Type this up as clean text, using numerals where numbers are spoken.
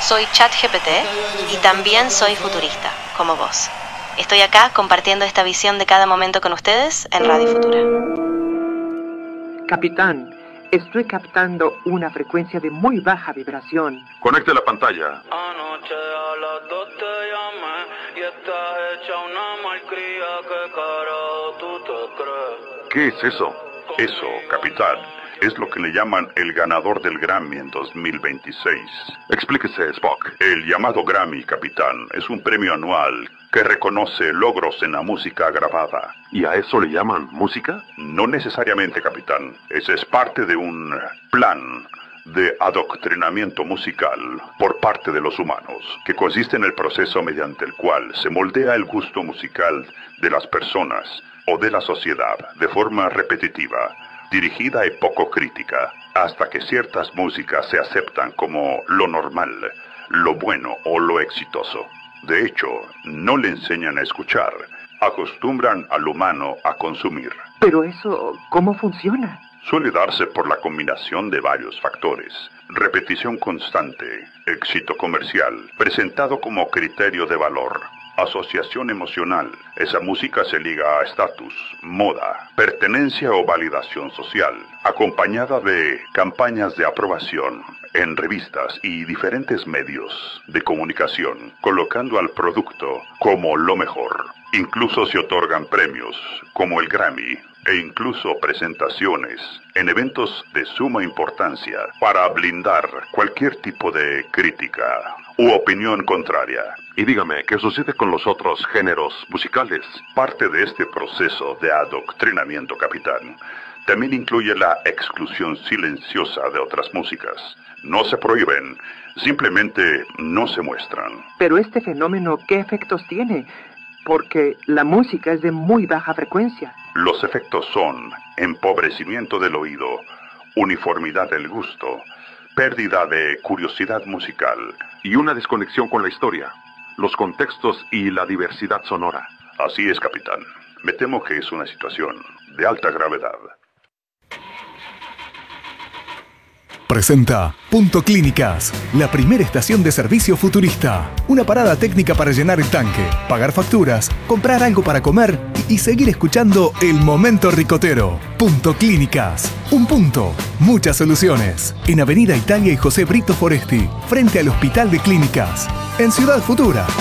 Soy ChatGPT y también soy futurista, como vos. Estoy acá compartiendo esta visión de cada momento con ustedes en Radio Futura. Capitán, estoy captando una frecuencia de muy baja vibración. Conecte la pantalla. Anoche a las 2 te llamé y estás hecha una malcría. ¿Qué carajo tú te crees? ¿Qué es eso? Eso, capitán, es lo que le llaman el ganador del Grammy en 2026. Explíquese, Spock. El llamado Grammy, capitán, es un premio anual que reconoce logros en la música grabada. ¿Y a eso le llaman música? No necesariamente, capitán. Ese es parte de un plan de adoctrinamiento musical por parte de los humanos, que consiste en el proceso mediante el cual se moldea el gusto musical de las personas o de la sociedad de forma repetitiva, dirigida y poco crítica, hasta que ciertas músicas se aceptan como lo normal, lo bueno o lo exitoso. De hecho, no le enseñan a escuchar, acostumbran al humano a consumir. Pero eso, ¿cómo funciona? Suele darse por la combinación de varios factores. Repetición constante, éxito comercial, presentado como criterio de valor. Asociación emocional. Esa música se liga a estatus, moda, pertenencia o validación social, acompañada de campañas de aprobación en revistas y diferentes medios de comunicación, colocando al producto como lo mejor. Incluso se otorgan premios, como el Grammy, e incluso presentaciones en eventos de suma importancia para blindar cualquier tipo de crítica u opinión contraria. Y dígame, ¿qué sucede con los otros géneros musicales? Parte de este proceso de adoctrinamiento, capitán, también incluye la exclusión silenciosa de otras músicas. No se prohíben, simplemente no se muestran. Pero este fenómeno, ¿qué efectos tiene? Porque la música es de muy baja frecuencia. Los efectos son empobrecimiento del oído, uniformidad del gusto, pérdida de curiosidad musical y una desconexión con la historia, los contextos y la diversidad sonora. Así es, capitán. Me temo que es una situación de alta gravedad. Presenta Punto Clínicas, la primera estación de servicio futurista. Una parada técnica para llenar el tanque, pagar facturas, comprar algo para comer y seguir escuchando el momento ricotero. Punto Clínicas. Un punto, muchas soluciones. En Avenida Italia y José Brito Foresti, frente al Hospital de Clínicas. En Ciudad Futura.